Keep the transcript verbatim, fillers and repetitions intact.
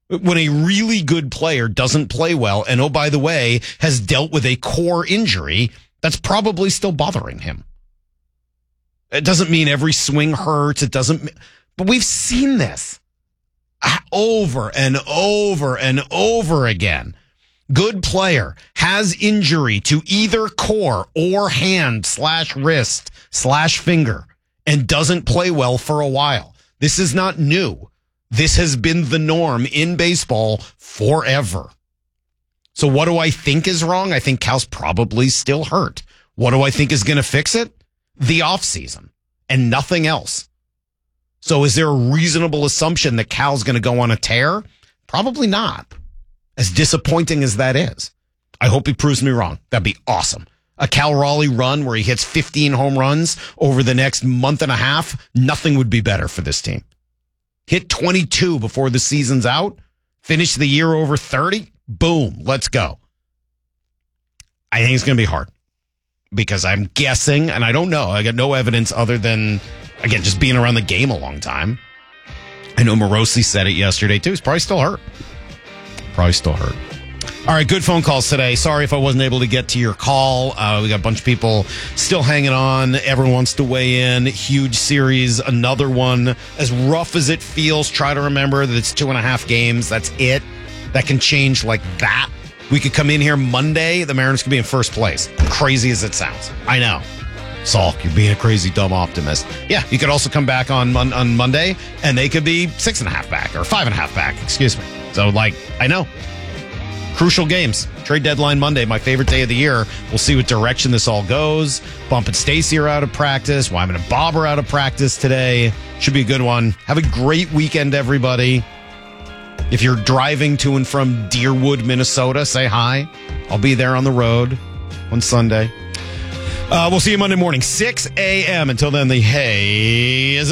When a really good player doesn't play well and, oh, by the way, has dealt with a core injury, that's probably still bothering him. It doesn't mean every swing hurts. It doesn't, but we've seen this over and over and over again. Good player has injury to either core or hand slash wrist slash finger and doesn't play well for a while. This is not new. This has been the norm in baseball forever. So what do I think is wrong? I think Cal's probably still hurt. What do I think is going to fix it? The offseason and nothing else. So is there a reasonable assumption that Cal's going to go on a tear? Probably not. As disappointing as that is. I hope he proves me wrong. That'd be awesome. A Cal Raleigh run where he hits fifteen home runs over the next month and a half, nothing would be better for this team. Hit twenty-two before the season's out, finish the year over thirty, boom, let's go. I think it's going to be hard because I'm guessing, and I don't know, I got no evidence other than, again, just being around the game a long time. I know Morosi said it yesterday too. He's probably still hurt. Probably still hurt. All right, good phone calls today. Sorry if I wasn't able to get to your call. Uh, we got a bunch of people still hanging on. Everyone wants to weigh in. Huge series. Another one. As rough as it feels, try to remember that it's two and a half games. That's it. That can change like that. We could come in here Monday. The Mariners could be in first place. Crazy as it sounds. I know. Salk, you're being a crazy, dumb optimist. Yeah, you could also come back on, on, on Monday, and they could be six and a half back, or five and a half back, excuse me. So, like, I know. Crucial games. Trade deadline Monday, my favorite day of the year. We'll see what direction this all goes. Bump and Stacy are out of practice. Wyman and Bob are out of practice today. Should be a good one. Have a great weekend, everybody. If you're driving to and from Deerwood, Minnesota, say hi. I'll be there on the road on Sunday. Uh, we'll see you Monday morning, six a.m. Until then, the Hey...